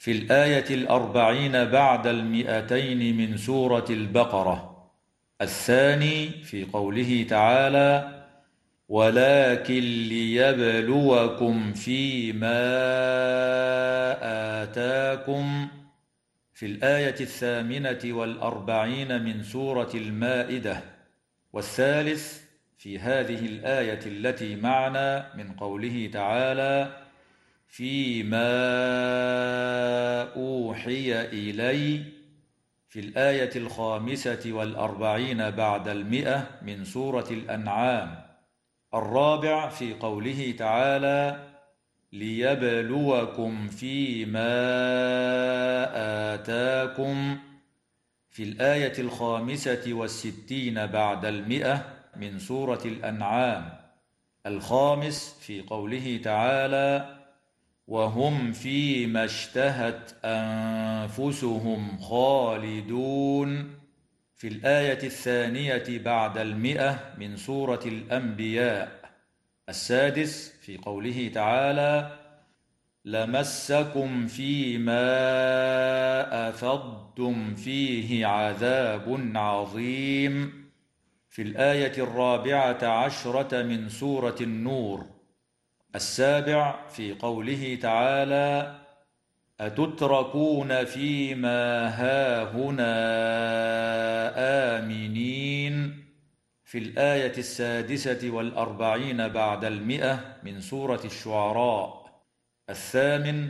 في الآية 40 بعد 200 من سورة البقرة. الثاني في قوله تعالى: ولكن ليبلوكم فيما آتاكم، في الآية 48 من سورة المائدة. والثالث في هذه الآية التي معنا من قوله تعالى: فيما أوحي إلي، في الآية 45 بعد 100 من سورة الأنعام. الرابع في قوله تعالى: ليبلوكم فيما آتاكم، في الآية 65 بعد 100 من سورة الأنعام. الخامس في قوله تعالى: وهم فيما اشتهت أنفسهم خالدون، في الآية 2 بعد 100 من سورة الأنبياء. السادس في قوله تعالى: لمسكم فيما أفضتم فيه عذاب عظيم، في الآية 14 من سورة النور. السابع في قوله تعالى: أتتركون فيما هاهنا آمنين، في الآية 46 بعد 100 من سورة الشعراء. الثامن